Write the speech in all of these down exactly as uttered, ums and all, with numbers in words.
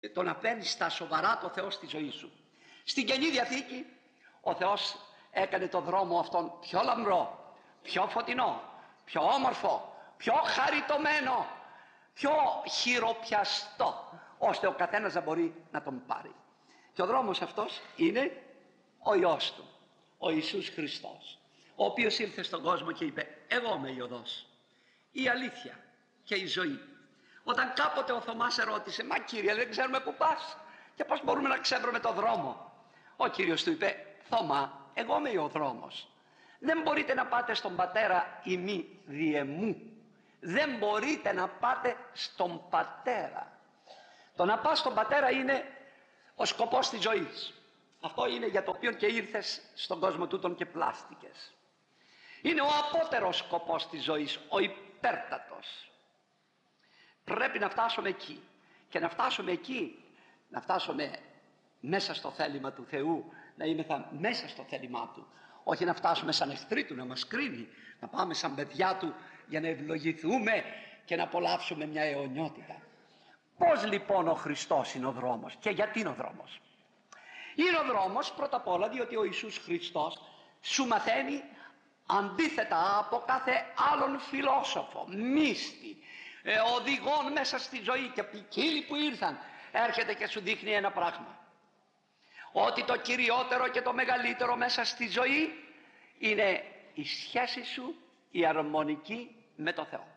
το να παίρνεις στα σοβαρά το Θεό στη ζωή σου. Στην Καινή Διαθήκη ο Θεός έκανε το δρόμο αυτόν πιο λαμπρό, πιο φωτεινό, πιο όμορφο, πιο χαριτωμένο, πιο χειροπιαστό, ώστε ο καθένας να μπορεί να τον πάρει. Και ο δρόμος αυτός είναι ο Υιός του, ο Ιησούς Χριστός, ο οποίος ήρθε στον κόσμο και είπε: εγώ είμαι η οδός, η αλήθεια και η ζωή. Όταν κάποτε ο Θωμάς ερώτησε: μα Κύριε, δεν ξέρουμε που πας και πώς μπορούμε να ξέρουμε το δρόμο, ο Κύριος του είπε: Θωμά, εγώ είμαι ο δρόμος. Δεν μπορείτε να πάτε στον Πατέρα ημί διεμού. Δεν μπορείτε να πάτε στον Πατέρα. Το να πας στον Πατέρα είναι ο σκοπός της ζωής. Αυτό είναι για το οποίο και ήρθες στον κόσμο τούτον και πλάστηκες. Είναι ο απότερος σκοπός της ζωής, ο υπέρτατος. Πρέπει να φτάσουμε εκεί. Και να φτάσουμε εκεί, να φτάσουμε μέσα στο θέλημα του Θεού, να είμαστε μέσα στο θέλημά Του. Όχι να φτάσουμε σαν εχθροί Του, να μας κρίνει, να πάμε σαν παιδιά Του για να ευλογηθούμε και να απολαύσουμε μια αιωνιότητα. Πώς λοιπόν ο Χριστός είναι ο δρόμος και γιατί είναι ο δρόμος? Είναι ο δρόμος πρώτα απ' όλα διότι ο Ιησούς Χριστός σου μαθαίνει αντίθετα από κάθε άλλον φιλόσοφο, μύστη, ε, οδηγών μέσα στη ζωή, και ποικίλοι που ήρθαν, έρχεται και σου δείχνει ένα πράγμα: ότι το κυριότερο και το μεγαλύτερο μέσα στη ζωή είναι η σχέση σου η αρμονική με το Θεό.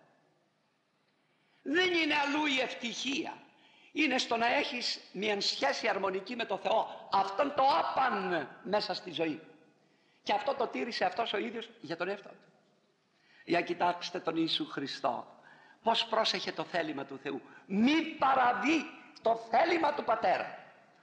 Δεν είναι αλλού η ευτυχία, είναι στο να έχεις μια σχέση αρμονική με το Θεό. Αυτόν το άπαν μέσα στη ζωή. Και αυτό το τήρησε αυτός ο ίδιος για τον εαυτό του. Για κοιτάξτε τον Ιησού Χριστό, πως πρόσεχε το θέλημα του Θεού. Μη παραβεί το θέλημα του Πατέρα.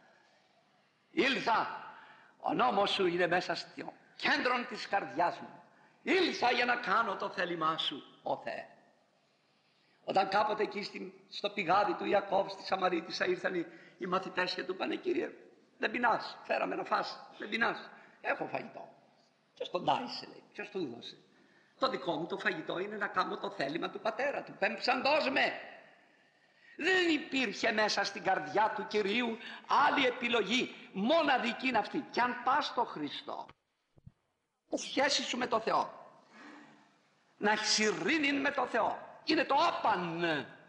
Ήλθα, ο νόμος σου είναι μέσα στο κέντρο της καρδιάς μου. Ήλθα για να κάνω το θέλημά σου, ο Θεέ. Όταν κάποτε εκεί στο πηγάδι του Ιακώβ στη Σαμαρίτισσα ήρθαν οι, οι μαθητές και του πάνε: Κύριε, δεν πεινάς, φέραμε να φας, δεν πεινάς? Έχω φαγητό. Ποιος τον τάισε, λέει, ποιος του έδωσε? Το δικό μου το φαγητό είναι να κάνω το θέλημα του Πατέρα του. Πέμψαντός με. Δεν υπήρχε μέσα στην καρδιά του Κυρίου άλλη επιλογή, μοναδική είναι αυτή. Και αν πας στο Χριστό, η σχέση σου με το Θεό, να έχεις ειρήνη με το Θεό, είναι το άπαν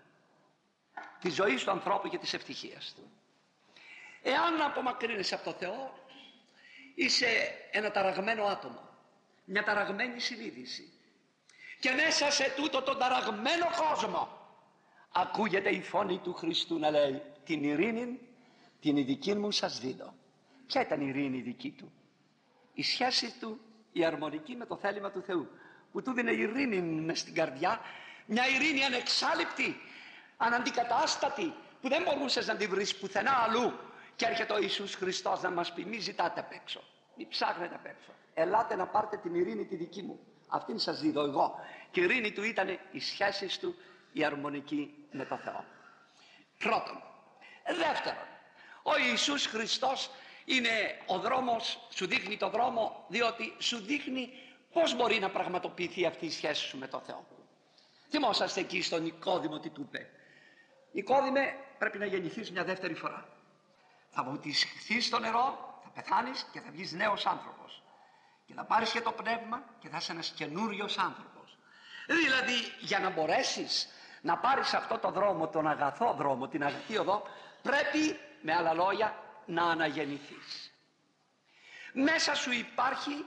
της ζωής του ανθρώπου και της ευτυχίας του. Εάν απομακρύνεσαι από το Θεό, είσαι ένα ταραγμένο άτομο, μια ταραγμένη συνείδηση, και μέσα σε τούτο τον ταραγμένο κόσμο ακούγεται η φωνή του Χριστού να λέει: την ειρήνη την ειδική μου σας δίδω. Ποια ήταν η ειρήνη η δική του? Η σχέση του η αρμονική με το θέλημα του Θεού, που του δίνει ειρήνη μες στην καρδιά, μια ειρήνη ανεξάλειπτη, αναντικατάστατη, που δεν μπορούσες να τη βρεις πουθενά αλλού. Και έρχεται ο Ιησούς Χριστός να μας πει: μη ζητάτε απ' έξω, μη ψάχνετε απ' έξω, ελάτε να πάρτε την ειρήνη τη δική μου, αυτήν σας δίδω εγώ. Και η ειρήνη του ήταν η σχέση του η αρμονική με το Θεό. Πρώτον. Δεύτερον, ο Ιησούς Χριστός είναι ο δρόμος, σου δείχνει το δρόμο, διότι σου δείχνει πώς μπορεί να πραγματοποιηθεί αυτή η σχέση σου με το Θεό. Θυμόσαστε εκεί στον Νικόδημο τι του είπε: Νικόδημε, πρέπει να γεννηθείς μια δεύτερη φορά. Θα βουτυχθείς στο νερό, θα πεθάνεις και θα βγεις νέος άνθρωπος. Και θα πάρεις και το πνεύμα και θα είσαι ένας καινούριος άνθρωπος. Δηλαδή, για να μπορέσεις να πάρεις αυτό το δρόμο, τον αγαθό δρόμο, την αγαθή οδό, πρέπει, με άλλα λόγια, να αναγεννηθείς. Μέσα σου υπάρχει,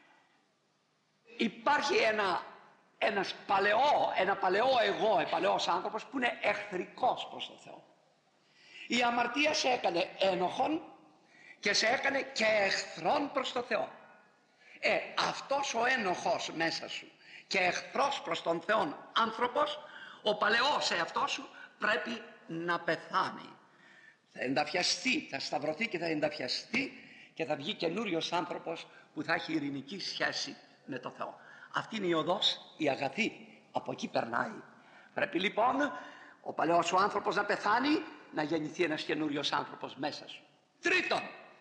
υπάρχει ένα, ένας παλαιό, ένα παλαιό εγώ, ένα παλαιός άνθρωπος που είναι εχθρικός προς τον Θεό. Η αμαρτία σε έκανε ένοχον και σε έκανε και εχθρόν προς τον Θεό. Ε, αυτός ο ένοχος μέσα σου και εχθρός προς τον Θεό άνθρωπος, ο παλαιός εαυτός σου πρέπει να πεθάνει. Θα ενταφιαστεί, θα σταυρωθεί και θα ενταφιαστεί και θα βγει καινούριος άνθρωπος που θα έχει ειρηνική σχέση με το Θεό. Αυτή είναι η οδός, η αγαθή, από εκεί περνάει. Πρέπει λοιπόν ο παλαιός σου άνθρωπος να πεθάνει, να γεννηθεί ένας καινούριος άνθρωπος μέσα σου. Τρίτον,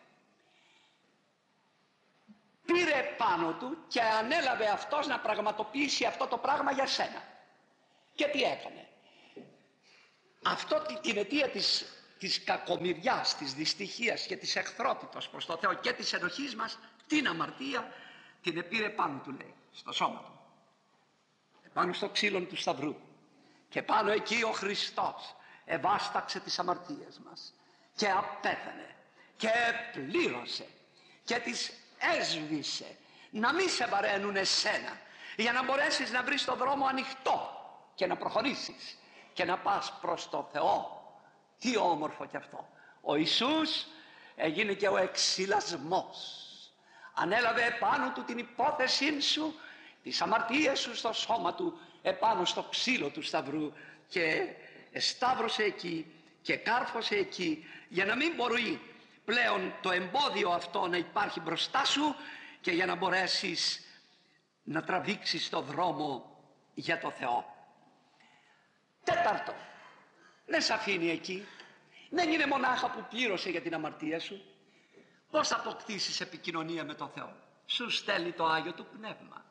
πήρε πάνω του και ανέλαβε αυτός να πραγματοποιήσει αυτό το πράγμα για σένα. Και τι έκανε? Αυτό την αιτία της, της κακομοιριάς, της δυστυχίας και της εχθρότητας προς το Θεό και της ενοχής μας, την αμαρτία την επήρε πάνω του, λέει, στο σώμα του, πάνω στο ξύλο του σταυρού, και πάνω εκεί ο Χριστός ευάσταξε τις αμαρτίες μας και απέθανε και πλήρωσε και τις έσβησε, να μην σε βαραίνουν εσένα, για να μπορέσεις να βρεις τον δρόμο ανοιχτό και να προχωρήσεις και να πας προς το Θεό. Τι όμορφο κι αυτό! Ο Ιησούς έγινε και ο εξυλασμός. Ανέλαβε επάνω του την υπόθεσή σου, τις αμαρτίες σου στο σώμα του, επάνω στο ξύλο του σταυρού, και σταύρωσε εκεί και κάρφωσε εκεί, για να μην μπορεί πλέον το εμπόδιο αυτό να υπάρχει μπροστά σου και για να μπορέσεις να τραβήξεις το δρόμο για το Θεό. Τέταρτο, δεν σε αφήνει εκεί. Δεν είναι μονάχα που πλήρωσε για την αμαρτία σου. Πώς θα αποκτήσεις επικοινωνία με το Θεό? Σου στέλνει το Άγιο του Πνεύμα.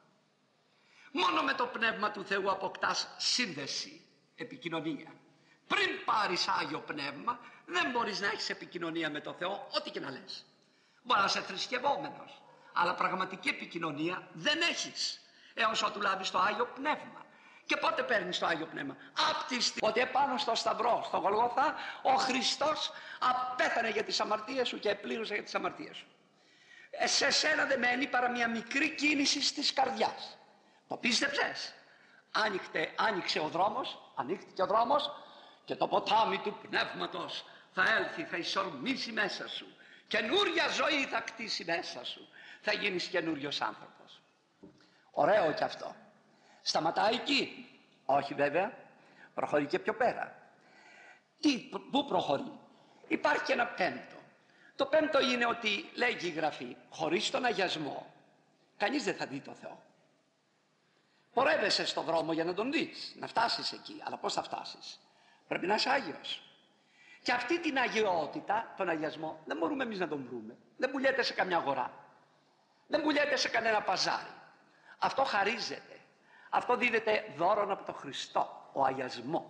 Μόνο με το Πνεύμα του Θεού αποκτάς σύνδεση, επικοινωνία. Πριν πάρεις Άγιο Πνεύμα δεν μπορείς να έχεις επικοινωνία με το Θεό, ό,τι και να λες. Μπορεί να είσαι θρησκευόμενος, αλλά πραγματική επικοινωνία δεν έχεις έως ότου λάβεις το Άγιο Πνεύμα. Και πότε παίρνεις το Άγιο Πνεύμα? Απ' τη στιγμή ότι επάνω στο σταυρό, στο Γολγοθά, ο Χριστός απέθανε για τις αμαρτίες σου και επλήρωσε για τις αμαρτίες σου. Ε, σε σένα δεν μένει παρά μια μικρή κίνηση της καρδιάς. Το πίστεψες? Άνοιξε, άνοιξε ο δρόμος, ανοίχτηκε ο δρόμος και το ποτάμι του Πνεύματος θα έλθει, θα εισορμήσει μέσα σου. Καινούρια ζωή θα κτίσει μέσα σου. Θα γίνεις καινούριος άνθρωπος. Ωραίο κι αυτό. Σταματάει εκεί? Όχι βέβαια, προχωρεί και πιο πέρα. Τι, πού προχωρεί? Υπάρχει και ένα πέμπτο. Το πέμπτο είναι ότι λέγει η Γραφή, χωρίς τον αγιασμό κανείς δεν θα δει το Θεό. Πορεύεσαι στον δρόμο για να τον δεις, να φτάσεις εκεί, αλλά πώς θα φτάσεις? Πρέπει να είσαι Άγιος. Και αυτή την αγιότητα, τον αγιασμό, δεν μπορούμε εμείς να τον βρούμε. Δεν πουλιέται σε καμιά αγορά, δεν πουλιέται σε κανένα παζάρι. Αυτό χαρίζεται. Αυτό δίδεται δώρον από τον Χριστό, ο αγιασμός.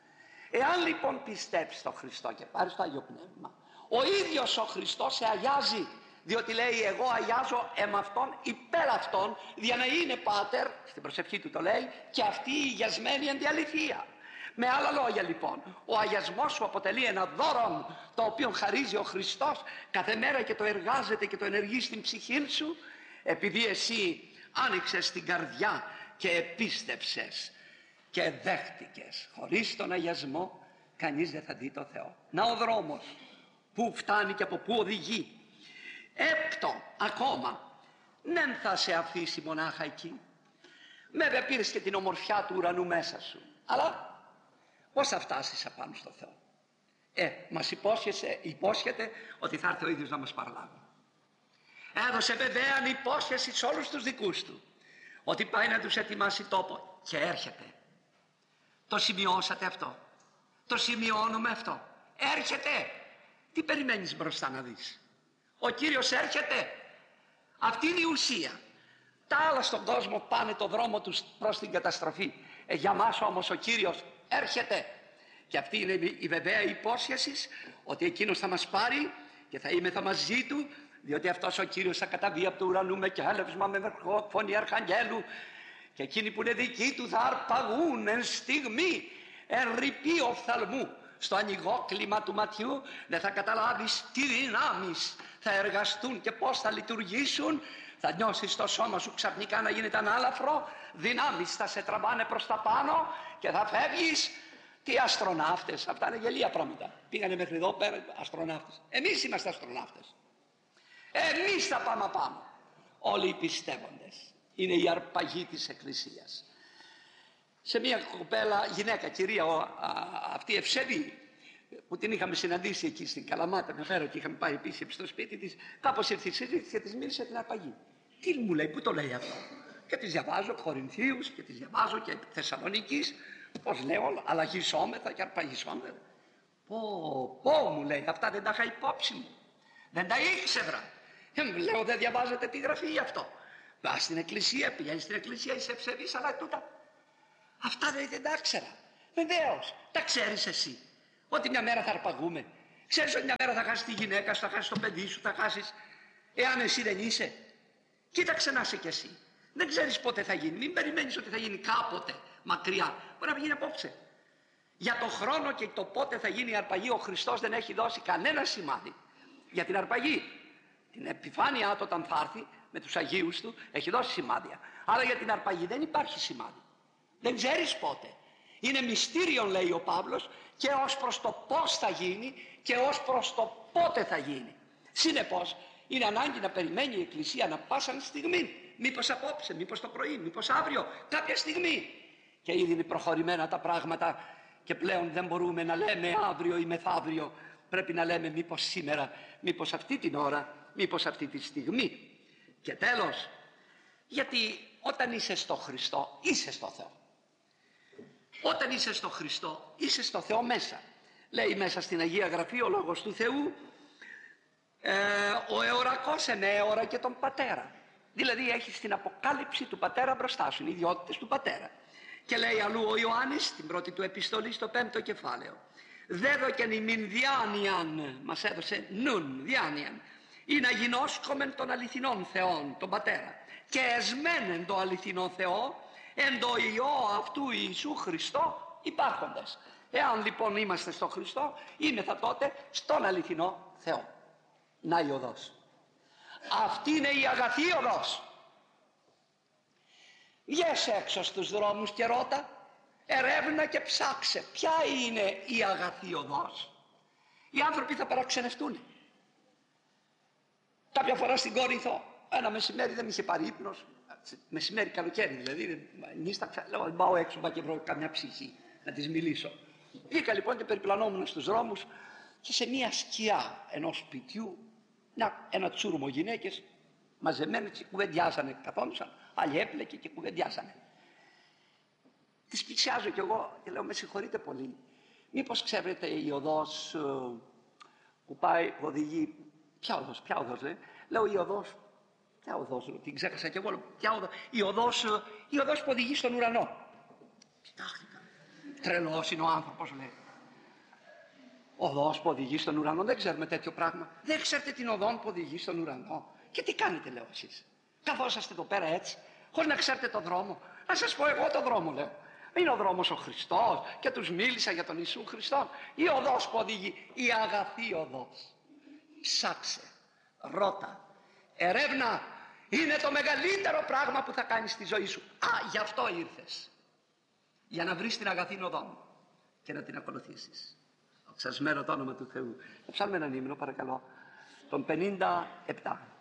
Εάν λοιπόν πιστέψεις στον Χριστό και πάρεις το Άγιο Πνεύμα, ο ίδιος ο Χριστός σε αγιάζει, διότι λέει εγώ αγιάζω εμ' αυτόν υπέρ αυτόν, για να είναι Πάτερ, στην προσευχή του το λέει, και αυτή η αγιασμένη εν τη αληθεία. Με άλλα λόγια λοιπόν, ο αγιασμός σου αποτελεί ένα δώρον το οποίο χαρίζει ο Χριστός κάθε μέρα και το εργάζεται και το ενεργεί στην ψυχή σου, επειδή εσύ άνοιξες την καρδιά και επίστεψες και δέχτηκες. Χωρίς τον αγιασμό κανείς δεν θα δει το Θεό. Να ο δρόμος που φτάνει και από πού οδηγεί. Έπτο ακόμα, δεν θα σε αφήσει μονάχα εκεί. Βέβαια πήρες και την ομορφιά του ουρανού μέσα σου, αλλά πώς θα φτάσεις απάνω στο Θεό? Ε, μας υπόσχεται ότι θα έρθει ο ίδιος να μας παραλάβει. Έδωσε βεβαίαν υπόσχεση σε όλους τους δικούς του ότι πάει να τους ετοιμάσει τόπο και έρχεται. Το σημειώσατε αυτό? Το σημειώνουμε αυτό? Έρχεται. Τι περιμένεις μπροστά να δεις? Ο Κύριος έρχεται. Αυτή είναι η ουσία. Τα άλλα στον κόσμο πάνε το δρόμο τους προς την καταστροφή. Ε, για μας όμως ο Κύριος έρχεται. Και αυτή είναι η βεβαία υπόσχεση ότι εκείνος θα μας πάρει και θα είμεθα μαζί του, διότι αυτός ο Κύριος θα καταβεί από το ουρανού με κέλευσμα, με φωνή αρχαγγέλου, και εκείνοι που είναι δικοί του θα αρπαγούν εν στιγμή, εν ρηπή οφθαλμού. Στο ανοιγό κλίμα του ματιού δεν θα καταλάβεις τι δυνάμεις θα εργαστούν και πώς θα λειτουργήσουν. Θα νιώσεις το σώμα σου ξαφνικά να γίνεται ανάλαφρο, δυνάμεις θα σε τραβάνε προς τα πάνω και θα φεύγεις. Τι αστροναύτες, αυτά είναι γελία πράγματα. Πήγανε μέχρι εδώ πέρα αστροναύτες. Εμείς είμαστε αστροναύτες. Εμείς θα πάμε πάνω. Όλοι οι πιστεύοντες. Είναι η αρπαγή της Εκκλησίας. Σε μια κοπέλα, γυναίκα, κυρία, ο, α, αυτή Ευσεβή, που την είχαμε συναντήσει εκεί στην Καλαμάτα, με φέρω και είχαμε πάει επίσης στο σπίτι της, κάπως ήρθε η συζήτηση και της μίλησε την αρπαγή. Τι μου λέει, πού το λέει αυτό? Και της διαβάζω Κορινθίους και της διαβάζω και Θεσσαλονίκης, πώς λέω όλα, αλλαγισόμεθα και αρπαγισόμεθα. Πω, πω, μου λέει, αυτά δεν τα είχα υπόψη μου. Δεν τα ήξερα. Ε, μου λέω, δεν διαβάζετε τη Γραφή γι' αυτό? Πας στην εκκλησία, πηγαίνεις στην εκκλησία, είσαι ευσεβής, αλλά τούτα. Αυτά δεν, δεν τα ήξερα. Βεβαίως, τα ξέρεις εσύ. Ότι μια μέρα θα αρπαγούμε. Ξέρεις ότι μια μέρα θα χάσεις τη γυναίκα σου, θα χάσεις το παιδί σου, θα χάσεις, εάν εσύ δεν είσαι. Κοίταξε να είσαι κι εσύ. Δεν ξέρεις πότε θα γίνει. Μην περιμένεις ότι θα γίνει κάποτε μακριά. Μπορεί να γίνει απόψε. Για το χρόνο και το πότε θα γίνει η αρπαγή ο Χριστός δεν έχει δώσει κανένα σημάδι. Για την αρπαγή, την επιφάνειά του όταν θα έρθει με τους Αγίους του, έχει δώσει σημάδια. Αλλά για την αρπαγή δεν υπάρχει σημάδι. Δεν ξέρεις πότε. Είναι μυστήριο, λέει ο Παύλος, και ως προς το πώς θα γίνει και ως προς το πότε θα γίνει. Συνεπώς, είναι ανάγκη να περιμένει η Εκκλησία να πάσαν στιγμή. Μήπως απόψε, μήπως το πρωί, μήπως αύριο, κάποια στιγμή. Και ήδη είναι προχωρημένα τα πράγματα και πλέον δεν μπορούμε να λέμε αύριο ή μεθαύριο. Πρέπει να λέμε μήπως σήμερα, μήπως αυτή την ώρα, μήπως αυτή τη στιγμή. Και τέλος, γιατί όταν είσαι στο Χριστό, είσαι στο Θεό. Όταν είσαι στο Χριστό, είσαι στο Θεό μέσα. Λέει μέσα στην Αγία Γραφή ο Λόγος του Θεού, ε, ο εωρακός ενέωρα και τον Πατέρα. Δηλαδή έχεις την αποκάλυψη του Πατέρα μπροστά σου, οι ιδιότητες του Πατέρα. Και λέει αλλού ο Ιωάννης, στην πρώτη του επιστολή, στο πέμπτο κεφάλαιο, δέδοκεν ημίν διάνοιαν, μας έδωσε νουν, διάνοιαν, ή να γινώσκομεν των αληθινών Θεών, τον Πατέρα, και εσμένεν το αληθινό Θεό, εν το Υιό αυτού Ιησού Χριστό υπάρχοντες. Εάν λοιπόν είμαστε στο Χριστό, είμεθα τότε στον αληθινό Θεό. Να η οδός. Αυτή είναι η αγαθή οδός. Βγες έξω στους δρόμους και ρώτα, ερεύνα και ψάξε ποια είναι η αγαθή οδός. Οι άνθρωποι θα παραξενευτούν. Κάποια φορά στην Κόρινθο, ένα μεσημέρι δεν με είχε πάρει ύπνος, μεσημέρι καλοκαίρι δηλαδή, νύσταξα, λέω να πάω έξω και βρω καμιά ψυχή να της μιλήσω. Βγήκα λοιπόν και περιπλανόμουν στους δρόμους και σε μια σκιά ενός σπιτιού, ένα, ένα τσούρμο γυναίκες μαζεμένες και κουβεντιάζανε, καθόντουσαν, άλλοι έπλεκε και κουβεντιάζανε. Τις πλησιάζω κι εγώ και λέω με συγχωρείτε πολύ, μήπως ξέρετε η οδός που πάει, που οδηγεί, ποια οδός, ποια οδός λέει, λέω η οδός, ποια οδός, την ξέχασα κι εγώ, ποια οδός, η οδός, η οδός που οδηγεί στον ουρανό. Κοιτάχτηκα, τρελός είναι ο άνθρωπος λέει. Οδός που οδηγεί στον ουρανό, δεν ξέρουμε τέτοιο πράγμα. Δεν ξέρετε την οδόν που οδηγεί στον ουρανό. Και τι κάνετε, λέω εσείς. Καθόσαστε εδώ πέρα έτσι, χωρίς να ξέρετε τον δρόμο. Να σας πω εγώ τον δρόμο, λέω. Είναι ο δρόμος ο Χριστός και τους μίλησα για τον Ιησού Χριστό. Η οδός που οδηγεί, η αγαθή οδός. Ψάξε, ρώτα, ερεύνα. Είναι το μεγαλύτερο πράγμα που θα κάνεις στη ζωή σου. Α, γι' αυτό ήρθες. Για να βρεις την αγαθή οδό και να την ακολουθήσεις. Ξασμένο το όνομα του Θεού. Θα ψάλουμε έναν ύμνο παρακαλώ. Τον πενήντα επτά.